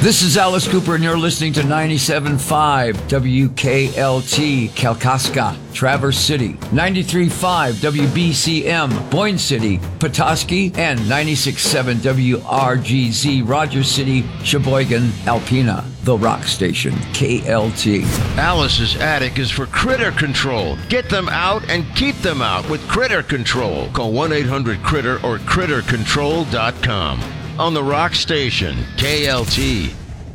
This is Alice Cooper, and you're listening to 97.5 WKLT, Kalkaska, Traverse City, 93.5 WBCM, Boyne City, Petoskey, and 96.7 WRGZ, Rogers City, Sheboygan, Alpena, the rock station, KLT. Alice's Attic is for critter control. Get them out and keep them out with Critter Control. Call 1-800-CRITTER or CritterControl.com. On the rock station, KLT.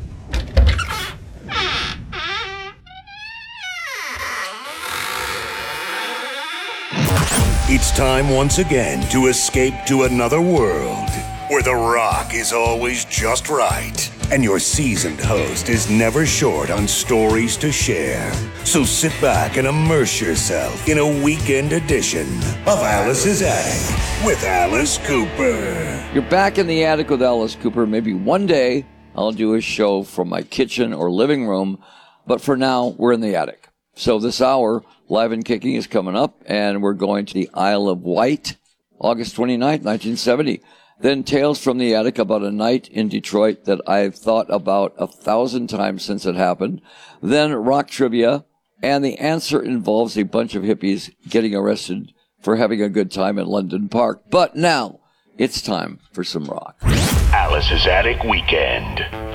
It's time once again to escape to another world where the rock is always just right and your seasoned host is never short on stories to share. So sit back and immerse yourself in a weekend edition of Alice's Attic with Alice Cooper. You're back in the attic with Alice Cooper. Maybe one day I'll do a show from my kitchen or living room, but for now we're in the attic. So this hour, Live and Kicking is coming up, and we're going to the Isle of Wight, August 29th, 1970. Then Tales from the Attic about a night in Detroit that I've thought about 1,000 times since it happened. Then rock trivia, and the answer involves a bunch of hippies getting arrested for having a good time at London Park. But now, it's time for some rock. Alice's Attic Weekend.